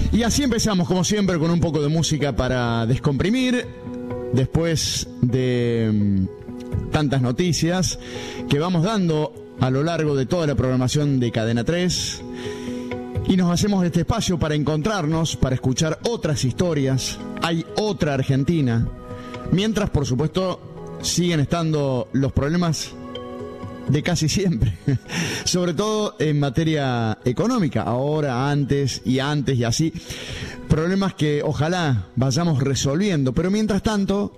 Y así empezamos, como siempre, con un poco de música para descomprimir, después de tantas noticias que vamos dando a lo largo de toda la programación de Cadena 3. Y nos hacemos este espacio para encontrarnos, para escuchar otras historias. Hay otra Argentina. Mientras, por supuesto, siguen estando los problemas de casi siempre, sobre todo en materia económica, ahora, antes y así, problemas que ojalá vayamos resolviendo, pero mientras tanto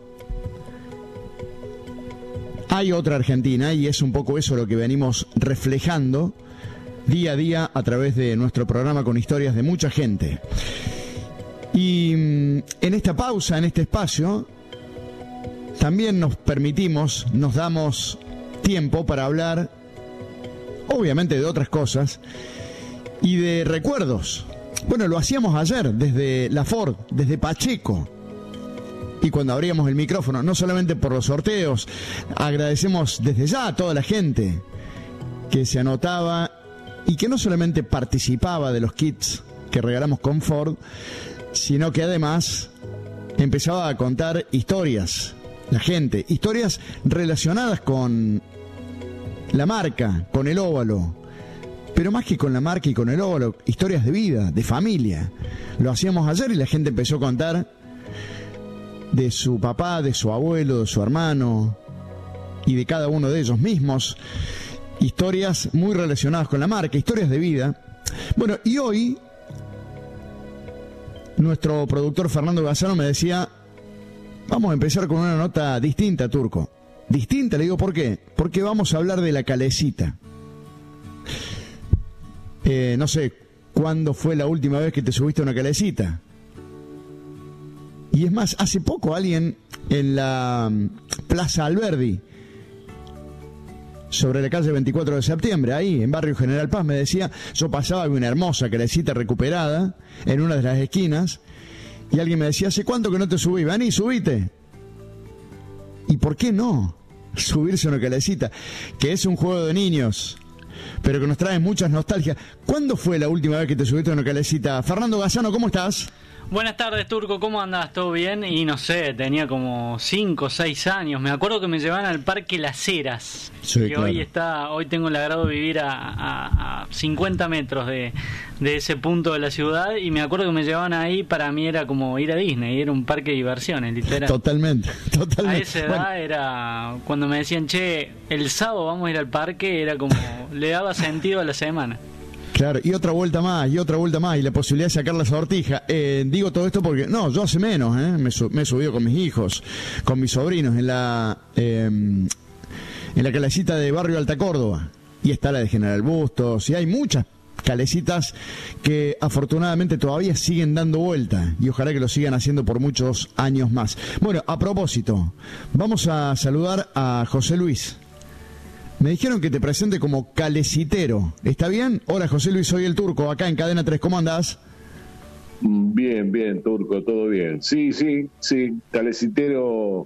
hay otra Argentina y es un poco eso lo que venimos reflejando día a día a través de nuestro programa con historias de mucha gente. Y en esta pausa, en este espacio, también nos damos tiempo para hablar, obviamente, de otras cosas y de recuerdos. Bueno, lo hacíamos ayer desde la Ford, desde Pacheco. Y cuando abríamos el micrófono, no solamente por los sorteos, agradecemos desde ya a toda la gente que se anotaba y que no solamente participaba de los kits que regalamos con Ford, sino que además empezaba a contar historias. La gente, historias relacionadas con la marca, con el óvalo, pero más que con la marca y con el óvalo, historias de vida, de familia. Lo hacíamos ayer y la gente empezó a contar de su papá, de su abuelo, de su hermano y de cada uno de ellos mismos, historias muy relacionadas con la marca, historias de vida. Bueno, y hoy nuestro productor Fernando Gazzano me decía: vamos a empezar con una nota distinta, Turco. Distinta, le digo, ¿por qué? Porque vamos a hablar de la Calecita. No sé, ¿cuándo fue la última vez que te subiste a una Calecita? Y es más, hace poco alguien en la Plaza Alberdi, sobre la calle 24 de septiembre, ahí en Barrio General Paz, me decía, yo pasaba una hermosa Calecita recuperada en una de las esquinas, y alguien me decía, ¿hace cuánto que no te subí? Vení, subite. ¿Y por qué no subirse a una Calecita? Que es un juego de niños, pero que nos trae muchas nostalgias. ¿Cuándo fue la última vez que te subiste a una Calecita? Fernando Gazzano, ¿cómo estás? Buenas tardes, Turco, ¿cómo andás? ¿Todo bien? Y no sé, tenía como 5 o 6 años. Me acuerdo que me llevaban al Parque Las Heras, sí, que claro. Hoy tengo el agrado de vivir a 50 metros de ese punto de la ciudad, y me acuerdo que me llevaban ahí. Para mí era como ir a Disney, era un parque de diversiones, literal. Totalmente. A esa edad era, cuando me decían, che, el sábado vamos a ir al parque, era como, le daba sentido a la semana. Claro, y otra vuelta más, y la posibilidad de sacar la sortija. Digo todo esto porque, no, yo hace menos, me he subido con mis hijos, con mis sobrinos, en la Calecita de Barrio Alta Córdoba, y está la de General Bustos, y hay muchas calecitas que afortunadamente todavía siguen dando vuelta, y ojalá que lo sigan haciendo por muchos años más. Bueno, a propósito, vamos a saludar a José Luis. Me dijeron que te presente como calecitero. ¿Está bien? Hola, José Luis, soy el Turco, acá en Cadena 3. ¿Cómo andás? Bien, Turco, todo bien. Sí, calecitero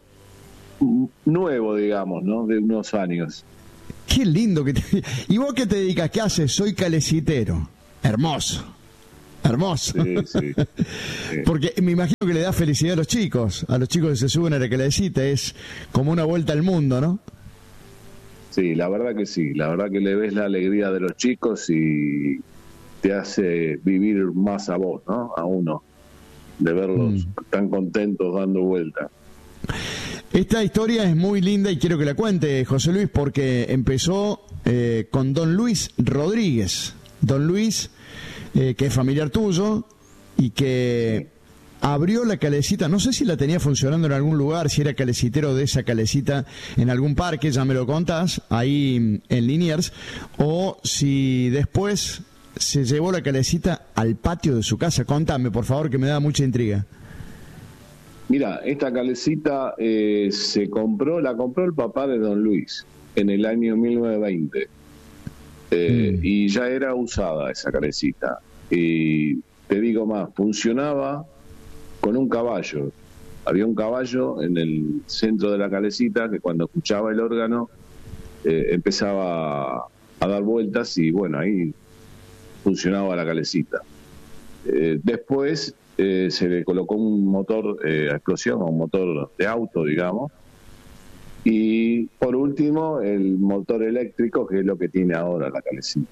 nuevo, digamos, ¿no? De unos años. Qué lindo que te... ¿Y vos qué te dedicas? ¿Qué haces? Soy calecitero. Hermoso. Sí. Porque me imagino que le da felicidad a los chicos que se suben a la calecita. Es como una vuelta al mundo, ¿no? Sí, la verdad que sí, la verdad que le ves la alegría de los chicos y te hace vivir más a vos, ¿no? A uno, de verlos tan contentos dando vuelta. Esta historia es muy linda y quiero que la cuente, José Luis, porque empezó con don Luis Rodríguez. Don Luis, que es familiar tuyo y que... Sí. Abrió la Calecita, no sé si la tenía funcionando en algún lugar, si era calecitero de esa Calecita en algún parque, ya me lo contás, ahí en Liniers, o si después se llevó la Calecita al patio de su casa. Contame, por favor, que me da mucha intriga. Mira, esta Calecita la compró el papá de don Luis en el año 1920, y ya era usada esa Calecita, y te digo más, funcionaba con un caballo. Había un caballo en el centro de la Calecita que cuando escuchaba el órgano empezaba a dar vueltas y bueno, ahí funcionaba la Calecita. Después se le colocó un motor a explosión, un motor de auto, digamos. Y por último, el motor eléctrico, que es lo que tiene ahora la calecita.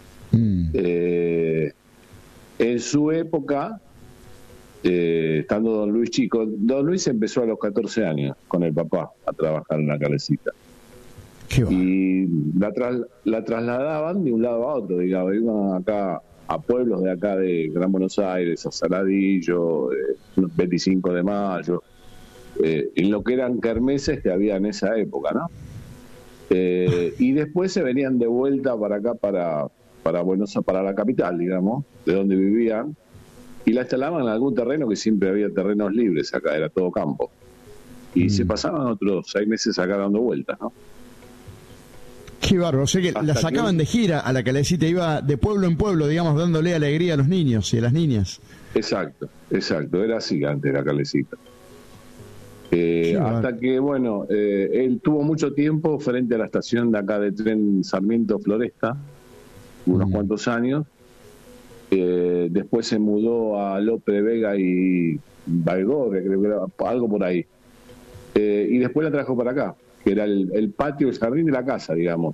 En su época, estando don Luis chico, don Luis empezó a los 14 años con el papá a trabajar en la calecita. Y la trasladaban de un lado a otro, digamos, iban acá a pueblos de acá de Gran Buenos Aires, a Saladillo, 25 de Mayo, en lo que eran kermeses que había en esa época, ¿no? Y después se venían de vuelta para acá, para la capital, digamos, de donde vivían, y la instalaban en algún terreno, que siempre había terrenos libres acá, era todo campo. Y se pasaban otros 6 meses acá dando vueltas, ¿no? Qué bárbaro, o sea que la sacaban de gira a la calecita, iba de pueblo en pueblo, digamos, dándole alegría a los niños y a las niñas. Exacto, era así antes la calecita. Hasta que, bueno, él tuvo mucho tiempo frente a la estación de acá de tren Sarmiento Floresta, unos cuantos años. Después se mudó a Lope de Vega y Baigorria, creo que era algo por ahí. Y después la trajo para acá, que era el patio, el jardín de la casa, digamos.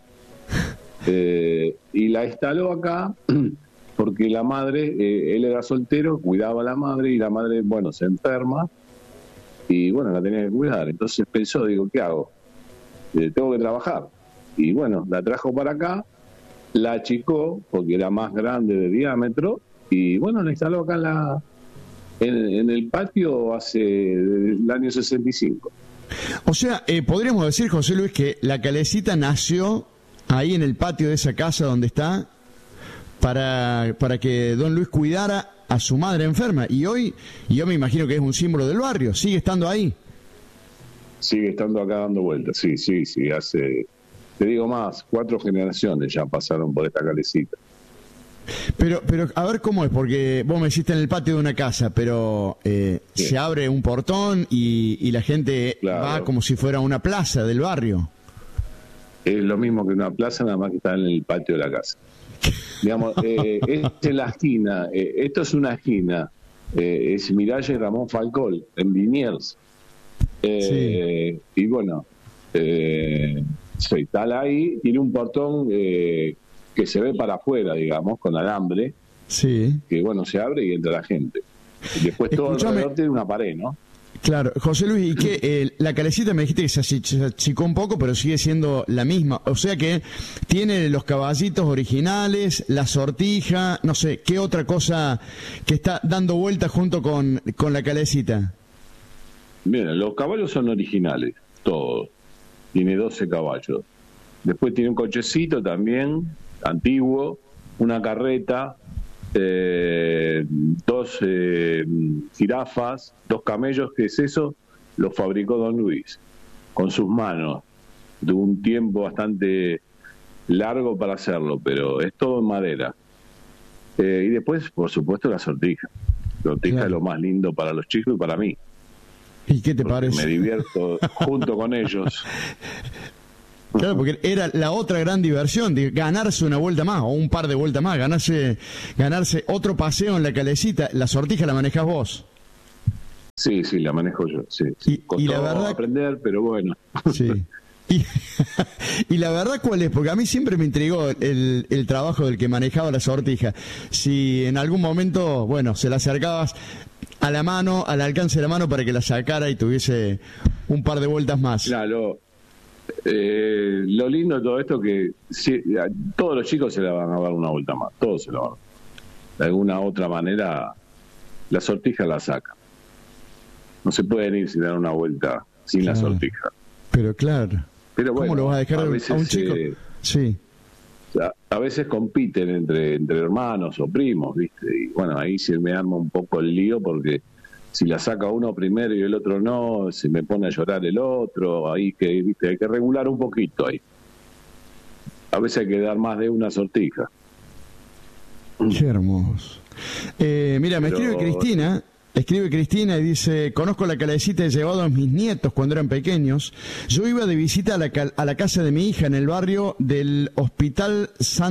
Y la instaló acá porque la madre, él era soltero, cuidaba a la madre, y la madre, bueno, se enferma y bueno, la tenía que cuidar. Entonces pensó, digo, ¿qué hago? Tengo que trabajar. Y bueno, la trajo para acá, la achicó porque era más grande de diámetro, y bueno, la instaló acá en el patio hace el año 65. O sea, podríamos decir, José Luis, que la calecita nació ahí en el patio de esa casa donde está para que don Luis cuidara a su madre enferma. Y hoy, yo me imagino que es un símbolo del barrio, ¿sigue estando ahí? Sigue estando acá dando vueltas, sí, hace, te digo más, 4 generaciones ya pasaron por esta calecita. Pero a ver cómo es, porque vos me hiciste en el patio de una casa, pero sí, se abre un portón y la gente va como si fuera una plaza del barrio. Es lo mismo que una plaza, nada más que está en el patio de la casa. Digamos, es la esquina, esto es una esquina, es Miralles Ramón Falcón, en Liniers. Y bueno, se instala ahí, tiene un portón que se ve para afuera, digamos, con alambre, que bueno, se abre y entra la gente. Y después todo alrededor tiene una pared, ¿no? Claro, José Luis, y que la calecita me dijiste que se achicó un poco, pero sigue siendo la misma, o sea que tiene los caballitos originales, la sortija, no sé, ¿qué otra cosa que está dando vueltas junto con la calecita? Mira, los caballos son originales, todos, tiene 12 caballos, después tiene un cochecito también, antiguo, una carreta, 2 jirafas, 2 camellos, que es eso, lo fabricó don Luis con sus manos, de un tiempo bastante largo para hacerlo, pero es todo en madera. Y después, por supuesto, la sortija. La sortija es lo más lindo para los chicos y para mí. ¿Y qué te parece? Me divierto junto con ellos. Claro, porque era la otra gran diversión, de ganarse una vuelta más, o un par de vueltas más, ganarse otro paseo en la calecita. La sortija la manejás vos. Sí, la manejo yo, sí. Y la verdad, aprender, pero bueno. Sí. Y la verdad, ¿cuál es? Porque a mí siempre me intrigó el trabajo del que manejaba la sortija. Si en algún momento, bueno, se la acercabas a la mano, al alcance de la mano, para que la sacara y tuviese un par de vueltas más. Claro. Lo lindo de todo esto es que todos los chicos se la van a dar una vuelta más, todos se la van. De alguna otra manera, la sortija la saca. No se pueden ir sin dar una vuelta sin la sortija. Pero claro, pero bueno, ¿cómo lo vas a dejar a un chico? Sí. A veces compiten entre hermanos o primos, ¿viste? Y bueno, ahí se me arma un poco el lío, porque si la saca uno primero y el otro no, se me pone a llorar el otro, ahí que, ¿viste? Hay que regular un poquito ahí. A veces hay que dar más de una sortija. Qué hermoso. Mira, me escribe escribe Cristina y dice: conozco la calecita, he llevado a mis nietos cuando eran pequeños. Yo iba de visita a la casa de mi hija en el barrio del Hospital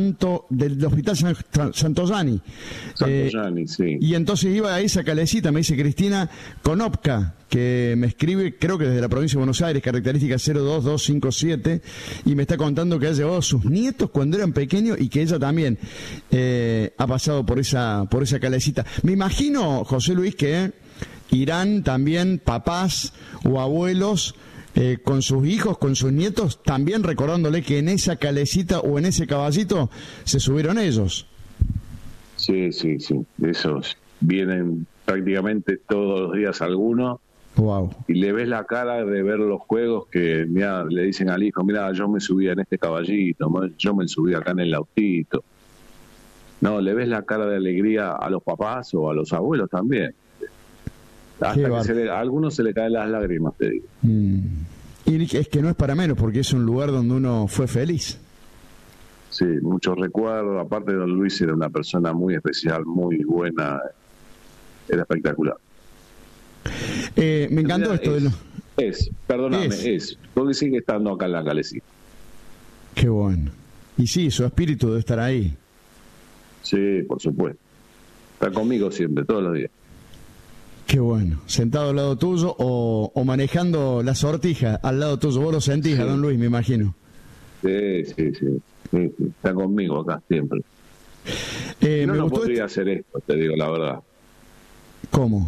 Santoyani. Santoyani, sí. Y entonces iba a esa calecita, me dice Cristina Konopka, que me escribe, creo que desde la provincia de Buenos Aires, característica 02257, y me está contando que ha llevado a sus nietos cuando eran pequeños y que ella también ha pasado por esa calecita. Me imagino, José Luis, que irán también papás o abuelos con sus hijos, con sus nietos, también recordándole que en esa calecita o en ese caballito se subieron ellos. Sí, esos vienen prácticamente todos los días algunos. Wow. Y le ves la cara de ver los juegos que mirá, le dicen al hijo: mira, yo me subía en este caballito, yo me subí acá en el autito. No, le ves la cara de alegría a los papás o a los abuelos también. Hasta que a algunos se le caen las lágrimas, te digo. Y es que no es para menos, porque es un lugar donde uno fue feliz. Sí, muchos recuerdos. Aparte, don Luis era una persona muy especial, muy buena. Era espectacular. Me encantó esto de lo... porque sigue estando acá en la calecita. Qué bueno. Y sí, su espíritu debe estar ahí. Sí, por supuesto. Está conmigo siempre, todos los días. Qué bueno. Sentado al lado tuyo o manejando la sortija al lado tuyo. Vos lo sentís, sí. A don Luis, me imagino. Sí. Está conmigo acá siempre. No podría hacer esto, te digo la verdad. ¿Cómo?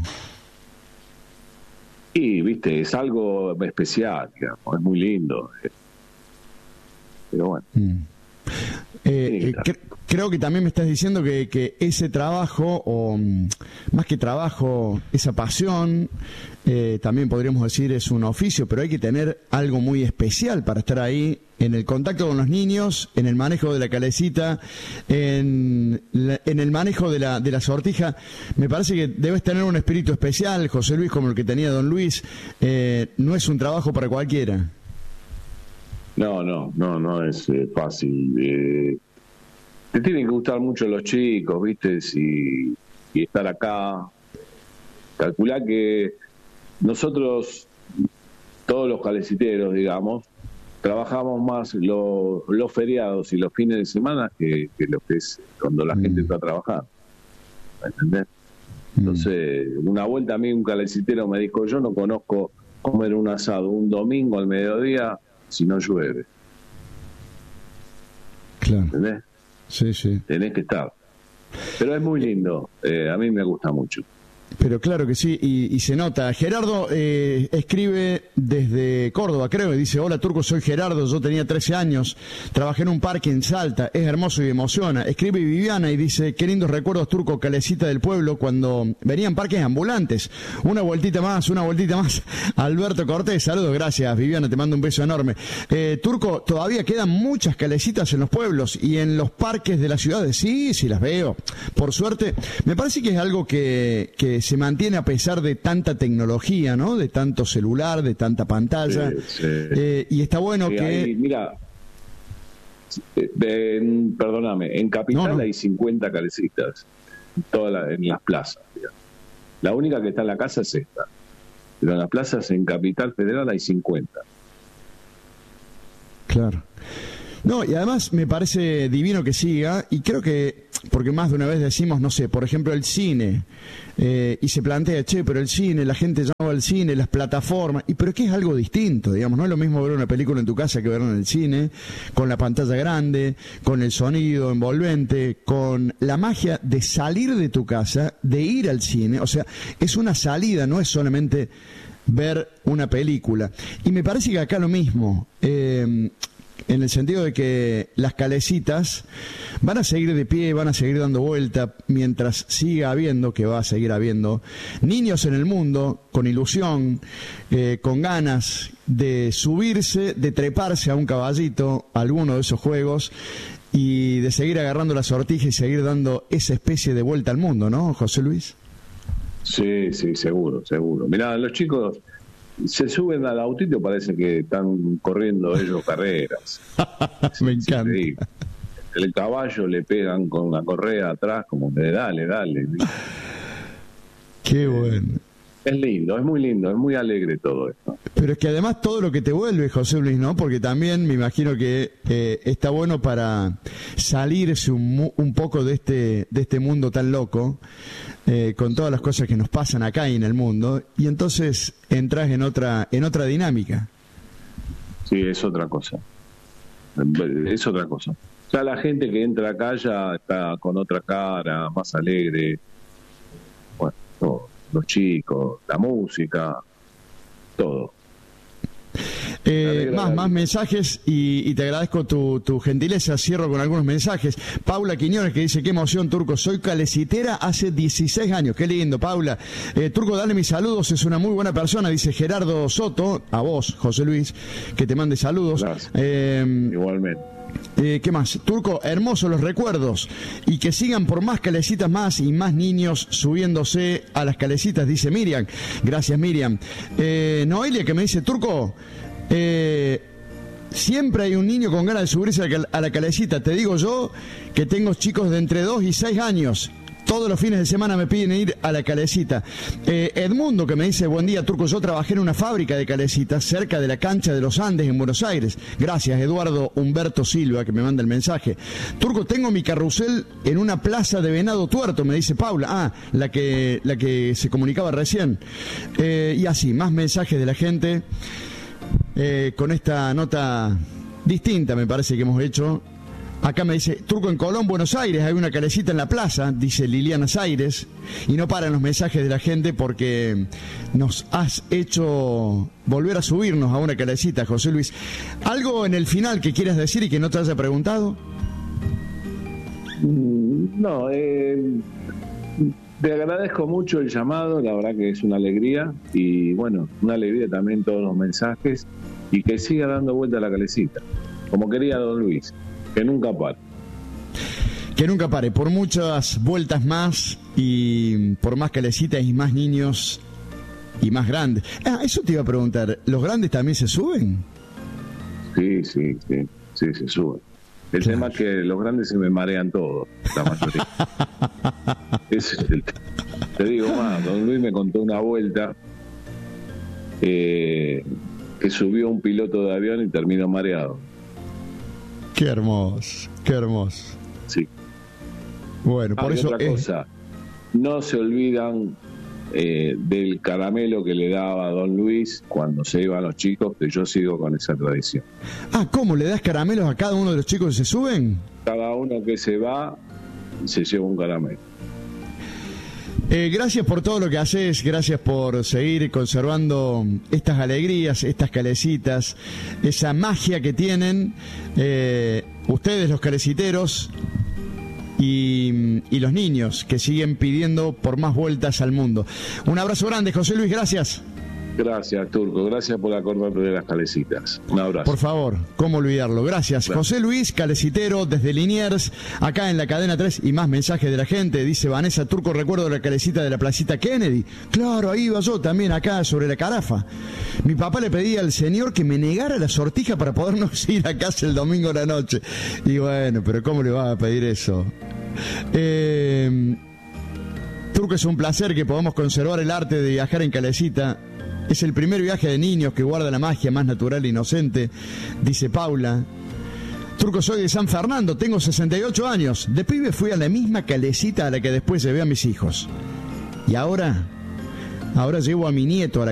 Y, viste, es algo especial, digamos, es muy lindo. Pero bueno. Creo que también me estás diciendo que ese trabajo, o más que trabajo, esa pasión, también podríamos decir es un oficio, pero hay que tener algo muy especial para estar ahí, en el contacto con los niños, en el manejo de la calecita, en el manejo de la sortija. Me parece que debes tener un espíritu especial, José Luis, como el que tenía don Luis. No es un trabajo para cualquiera. No es fácil. Te tienen que gustar mucho los chicos, ¿viste? Y estar acá. Calculá que nosotros, todos los caleciteros, digamos, trabajamos más los feriados y los fines de semana que lo que es cuando la gente está trabajando. ¿Entendés? Entonces, una vuelta a mí un calecitero me dijo: yo no conozco comer un asado un domingo al mediodía si no llueve. Claro. ¿Entendés? Sí. Tenés que estar. Pero es muy lindo, a mí me gusta mucho. Pero claro que sí, y se nota. Gerardo escribe desde Córdoba, creo, y dice: hola Turco, soy Gerardo, yo tenía 13 años, trabajé en un parque en Salta, es hermoso y emociona. Escribe Viviana y dice: qué lindos recuerdos, Turco, calecita del pueblo, cuando venían parques ambulantes. Una vueltita más. Alberto Cortés, saludos, gracias Viviana, te mando un beso enorme. Turco, todavía quedan muchas calecitas en los pueblos y en los parques de las ciudades. Sí, las veo. Por suerte, me parece que es algo que se mantiene a pesar de tanta tecnología, ¿no? De tanto celular, de tanta pantalla. Sí. Y está bueno que... Ahí, mira, perdóname, en Capital hay 50 calecitas en las plazas. Digamos. La única que está en la casa es esta. Pero en las plazas en Capital Federal hay 50. Claro. No, y además me parece divino que siga, y creo que, porque más de una vez decimos, no sé, por ejemplo el cine, y se plantea, pero el cine, la gente llama al cine, las plataformas, pero es que es algo distinto, digamos, no es lo mismo ver una película en tu casa que verla en el cine, con la pantalla grande, con el sonido envolvente, con la magia de salir de tu casa, de ir al cine, o sea, es una salida, no es solamente ver una película. Y me parece que acá lo mismo, en el sentido de que las calecitas van a seguir de pie, van a seguir dando vuelta mientras siga habiendo, que va a seguir habiendo, niños en el mundo con ilusión, con ganas de subirse, de treparse a un caballito, a alguno de esos juegos, y de seguir agarrando la sortija y seguir dando esa especie de vuelta al mundo, ¿no, José Luis? Sí, seguro. Mirá, los chicos se suben al autito, parece que están corriendo ellos carreras. Me encanta. El caballo le pegan con la correa atrás, como que dale. Qué bueno. Es lindo, es muy lindo, es muy alegre todo esto. Pero es que además todo lo que te vuelve, José Luis, ¿no? Porque también me imagino que está bueno para salirse un poco de este mundo tan loco, con todas las cosas que nos pasan acá y en el mundo, y entonces entras en otra dinámica. Sí, es otra cosa. Es otra cosa. Ya la gente que entra acá ya está con otra cara, más alegre. Bueno, todo. Los chicos, la música, todo. Más mensajes y te agradezco tu gentileza. Cierro con algunos mensajes. Paula Quiñones, que dice: qué emoción, Turco, soy calecitera hace 16 años. Qué lindo, Paula. Turco, dale mis saludos, es una muy buena persona. Dice Gerardo Soto, a vos, José Luis, que te mande saludos. Igualmente. ¿Qué más? Turco, hermosos los recuerdos, y que sigan por más calecitas más y más niños subiéndose a las calecitas, dice Miriam. Gracias, Miriam. Noelia, que me dice: Turco, siempre hay un niño con ganas de subirse a la calecita. Te digo yo, que tengo chicos de entre 2 y 6 años. Todos los fines de semana me piden ir a la calecita. Edmundo, que me dice: buen día, Turco, yo trabajé en una fábrica de calecitas cerca de la cancha de los Andes en Buenos Aires. Gracias. Eduardo Humberto Silva, que me manda el mensaje. Turco, tengo mi carrusel en una plaza de Venado Tuerto, me dice Paula. La que se comunicaba recién. Y así, más mensajes de la gente, con esta nota distinta, me parece, que hemos hecho. Acá me dice: Turco, en Colón, Buenos Aires, hay una calecita en la plaza, dice Liliana Zaires, y no paran los mensajes de la gente porque nos has hecho volver a subirnos a una calecita, José Luis. ¿Algo en el final que quieras decir y que no te haya preguntado? No, te agradezco mucho el llamado, la verdad que es una alegría, y bueno, una alegría también todos los mensajes, y que siga dando vuelta a la calecita, como quería don Luis. Que nunca pare. Que nunca pare, por muchas vueltas más y por más calecitas y más niños y más grandes. Eso te iba a preguntar, ¿los grandes también se suben? Sí, se suben. El tema es que los grandes se me marean todos, la mayoría. Te digo más, don Luis me contó una vuelta que subió un piloto de avión y terminó mareado. Qué hermoso, qué hermoso. Sí. Bueno, por eso otra cosa, no se olvidan del caramelo que le daba a don Luis cuando se iban los chicos, que yo sigo con esa tradición. ¿Cómo? ¿Le das caramelos a cada uno de los chicos que se suben? Cada uno que se va se lleva un caramelo. Gracias por todo lo que haces, gracias por seguir conservando estas alegrías, estas calecitas, esa magia que tienen ustedes, los caleciteros, y los niños que siguen pidiendo por más vueltas al mundo. Un abrazo grande, José Luis, gracias. Gracias, Turco. Gracias por acordarte de las calecitas. Un abrazo. Por favor, ¿cómo olvidarlo? Gracias. José Luis, calecitero, desde Liniers, acá en la cadena 3, y más mensajes de la gente. Dice Vanessa: Turco, recuerdo la calecita de la placita Kennedy. Claro, ahí iba yo también, acá sobre la carafa. Mi papá le pedía al señor que me negara la sortija para podernos ir a casa el domingo a la noche. Y bueno, pero ¿cómo le vas a pedir eso? Turco, es un placer que podamos conservar el arte de viajar en calecita. Es el primer viaje de niños que guarda la magia más natural e inocente, dice Paula. Turco, soy de San Fernando, tengo 68 años. De pibe fui a la misma calecita a la que después llevé a mis hijos. Y ahora llevo a mi nieto a la